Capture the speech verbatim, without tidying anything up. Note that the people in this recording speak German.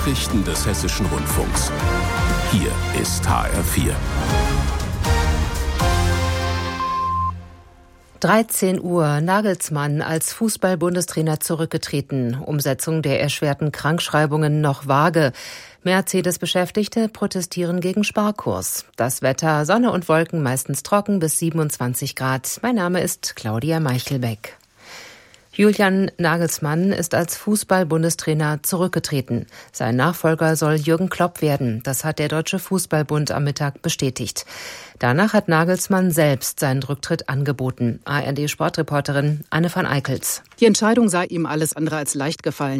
Nachrichten des Hessischen Rundfunks. Hier ist H R vier. dreizehn Uhr, Nagelsmann als Fußball-Bundestrainer zurückgetreten. Umsetzung der erschwerten Krankschreibungen noch vage. Mercedes-Beschäftigte protestieren gegen Sparkurs. Das Wetter, Sonne und Wolken, meistens trocken bis siebenundzwanzig Grad. Mein Name ist Claudia Meichelbeck. Julian Nagelsmann ist als Fußball-Bundestrainer zurückgetreten. Sein Nachfolger soll Jürgen Klopp werden. Das hat der Deutsche Fußballbund am Mittag bestätigt. Danach hat Nagelsmann selbst seinen Rücktritt angeboten. A R D-Sportreporterin Anne van Eickels. Die Entscheidung sei ihm alles andere als leicht gefallen.